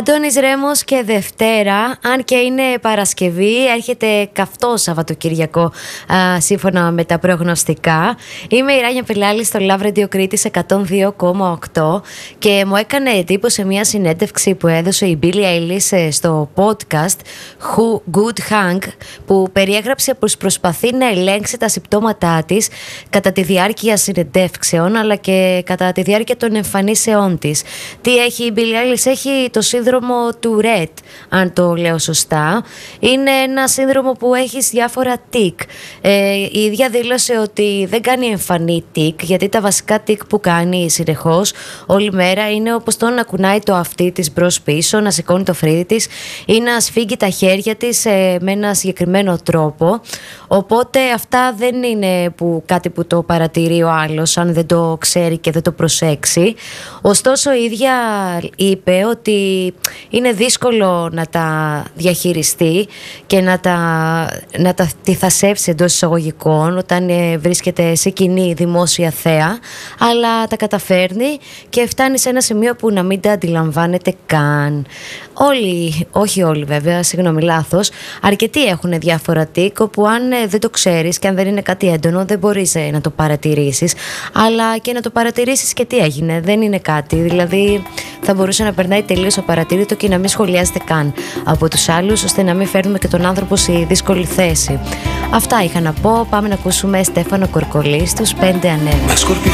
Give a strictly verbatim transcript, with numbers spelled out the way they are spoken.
Αντώνης Ρέμος και Δευτέρα, αν και είναι Παρασκευή, έρχεται καυτό Σαββατοκυριακό α, σύμφωνα με τα προγνωστικά. Είμαι η Ράνια Πελάλη στο Love Radio Κρήτης εκατόν δύο κόμμα οκτώ και μου έκανε εντύπωση μια συνέντευξη που έδωσε η Billie Eilish στο podcast Who Good Hang, που περιέγραψε πως προσπαθεί να ελέγξει τα συμπτώματά της κατά τη διάρκεια συνεντεύξεων αλλά και κατά τη διάρκεια των εμφανίσεών της. Τι έχει η Billie Eilish? Έχει το σύνδρομο του Rett, αν το λέω σωστά. Είναι ένα σύνδρομο που έχει διάφορα τικ. Ε, η ίδια δήλωσε ότι δεν κάνει εμφανή τικ, γιατί τα βασικά τικ που κάνει συνεχώς όλη μέρα είναι όπως το να κουνάει το αυτί της μπρος πίσω, να σηκώνει το φρύδι της ή να σφίγγει τα χέρια της ε, με ένα συγκεκριμένο τρόπο. Οπότε αυτά δεν είναι που, κάτι που το παρατηρεί ο άλλος αν δεν το ξέρει και δεν το προσέξει. Ωστόσο η ίδια είπε ότι είναι δύσκολο να τα διαχειριστεί και να τα, να τα τυθασεύσει εντός εισαγωγικών όταν ε, βρίσκεται σε κοινή δημόσια θέα, αλλά τα καταφέρνει και φτάνει σε ένα σημείο που να μην τα αντιλαμβάνεται καν. Όλοι, όχι όλοι βέβαια, συγγνώμη, λάθος, αρκετοί έχουν διάφορα τικ όπου αν ε, δεν το ξέρεις και αν δεν είναι κάτι έντονο δεν μπορείς ε, να το παρατηρήσεις, αλλά και να το παρατηρήσεις και τι έγινε, δεν είναι κάτι, δηλαδή θα μπορούσε να περνάει τελείως απαρατήρητο και να μην σχολιάζεται καν από τους άλλους, ώστε να μην φέρνουμε και τον άνθρωπο σε δύσκολη θέση. Αυτά είχα να πω. Πάμε να ακούσουμε Στέφανο Κορκολί στους πέντε ανέβη.